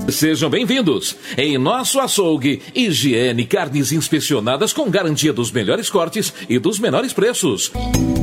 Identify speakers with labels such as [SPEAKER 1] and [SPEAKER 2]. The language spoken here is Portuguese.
[SPEAKER 1] Sejam bem-vindos. Em nosso açougue, higiene, carnes inspecionadas com garantia dos melhores cortes e dos menores preços.